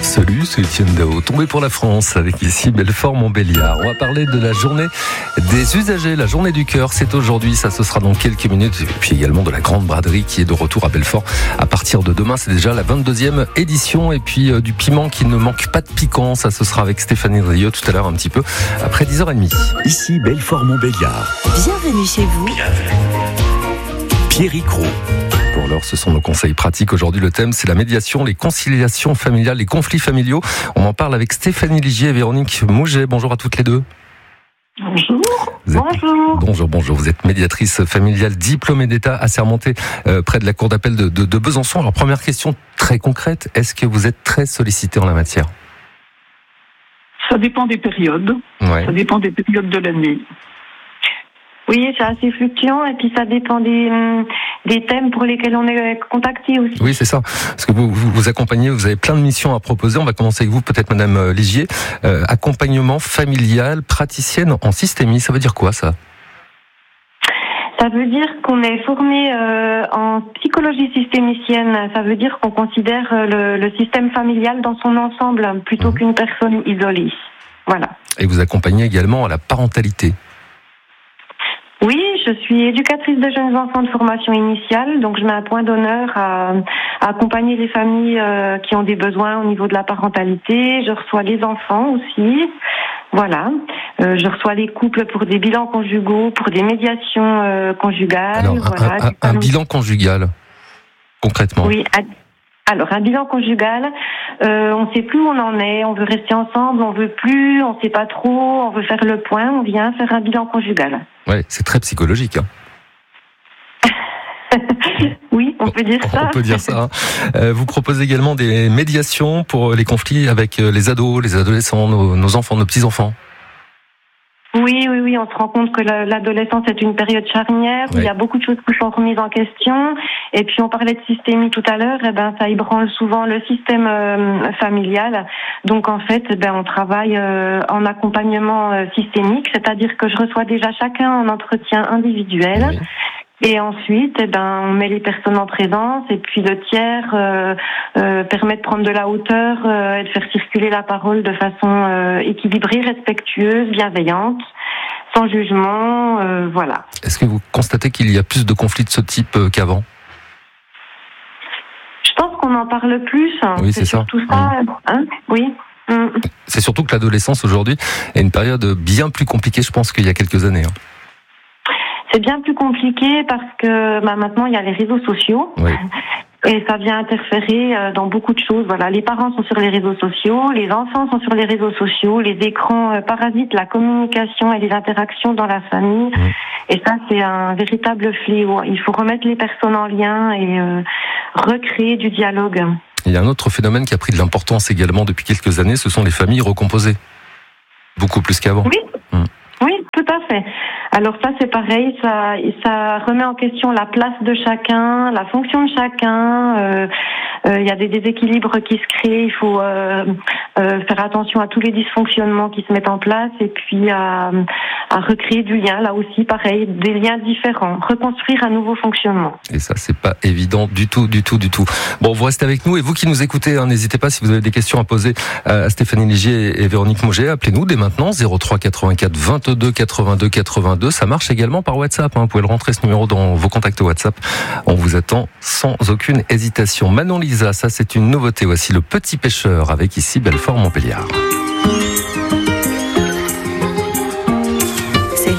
Salut, c'est Étienne Dao, tombé pour la France avec ici Belfort-Montbéliard. On va parler de la journée des usagers, la journée du cœur. C'est aujourd'hui, ça ce sera dans quelques minutes. Et puis également de la grande braderie qui est de retour à Belfort à partir de demain. C'est déjà la 22e édition. Et puis du piment qui ne manque pas de piquant. Ça ce sera avec Stéphanie Drieux tout à l'heure un petit peu après 10h30. Ici Belfort-Montbéliard. Bienvenue chez vous. Pierrick Roux. Pour l'heure, ce sont nos conseils pratiques. Aujourd'hui, le thème, c'est la médiation, les conciliations familiales, les conflits familiaux. On en parle avec Stéphanie Ligier et Véronique Mouget. Bonjour à toutes les deux. Bonjour. Bonjour. Vous êtes médiatrice familiale, diplômée d'État, assermentée près de la Cour d'appel de Besançon. Alors, première question très concrète. Est-ce que vous êtes très sollicitée en la matière ? Ça dépend des périodes. Ouais. Ça dépend des périodes de l'année. Oui, c'est assez fluctuant et puis ça dépend des thèmes pour lesquels on est contacté aussi. Oui, c'est ça. Parce que vous accompagnez, vous avez plein de missions à proposer. On va commencer avec vous, peut-être Madame Ligier. Accompagnement familial, praticienne en systémie, ça veut dire quoi ça ? Ça veut dire qu'on est formé en psychologie systémicienne. Ça veut dire qu'on considère le système familial dans son ensemble plutôt qu'une personne isolée. Voilà. Et vous accompagnez également à la parentalité. Oui, je suis éducatrice de jeunes enfants de formation initiale, donc je mets un point d'honneur à accompagner les familles qui ont des besoins au niveau de la parentalité. Je reçois les enfants aussi, voilà. Je reçois les couples pour des bilans conjugaux, pour des médiations conjugales. Alors, voilà. un bilan conjugal, concrètement. Oui. Alors, un bilan conjugal, on ne sait plus où on en est, on veut rester ensemble, on veut plus, on ne sait pas trop, on veut faire le point, on vient faire un bilan conjugal. Ouais, c'est très psychologique. Oui, on peut dire ça. On peut dire ça. Vous proposez également des médiations pour les conflits avec les ados, les adolescents, nos enfants, nos petits-enfants. Oui, on se rend compte que l'adolescence est une période charnière où il y a beaucoup de choses qui sont remises en question. Et puis on parlait de systémie tout à l'heure, ça ébranle souvent le système familial. Donc en fait, on travaille en accompagnement systémique, c'est-à-dire que je reçois déjà chacun en entretien individuel. Oui. Et ensuite, on met les personnes en présence et puis le tiers permet de prendre de la hauteur et de faire circuler la parole de façon équilibrée, respectueuse, bienveillante, sans jugement, voilà. Est-ce que vous constatez qu'il y a plus de conflits de ce type qu'avant ? Je pense qu'on en parle plus. Oui, c'est ça. Surtout ça, oui. C'est surtout que l'adolescence aujourd'hui est une période bien plus compliquée, je pense, qu'il y a quelques années. C'est bien plus compliqué parce que maintenant il y a les réseaux sociaux. Oui. Et ça vient interférer dans beaucoup de choses. Voilà, les parents sont sur les réseaux sociaux, les enfants sont sur les réseaux sociaux, les écrans parasitent la communication et les interactions dans la famille. Et ça, c'est un véritable fléau. Il faut remettre les personnes en lien et recréer du dialogue. Il y a un autre phénomène qui a pris de l'importance également depuis quelques années, ce sont les familles recomposées. Beaucoup plus qu'avant. Oui. Oui, tout à fait. Alors ça, c'est pareil, ça remet en question la place de chacun, la fonction de chacun. Il y a des déséquilibres qui se créent. Il faut faire attention à tous les dysfonctionnements qui se mettent en place et puis à recréer du lien. Là aussi, pareil, des liens différents, reconstruire un nouveau fonctionnement. Et ça, c'est pas évident du tout. Bon, vous restez avec nous et vous qui nous écoutez, n'hésitez pas si vous avez des questions à poser à Stéphanie Ligier et Véronique Mouget, appelez-nous dès maintenant 03 84 22 82 82. Ça marche également par WhatsApp. Vous pouvez le rentrer ce numéro dans vos contacts WhatsApp. On vous attend sans aucune hésitation. Manon Lisa, ça c'est une nouveauté. Voici Le Petit Pêcheur avec ici Belfort-Montbéliard.